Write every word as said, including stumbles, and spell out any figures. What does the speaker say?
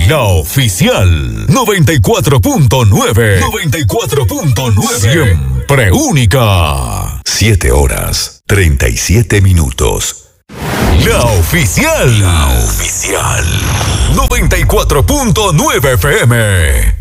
La Oficial noventa y cuatro punto nueve. noventa y cuatro punto nueve. Siempre única. siete horas, treinta y siete minutos. La Oficial. La Oficial. noventa y cuatro punto nueve F M.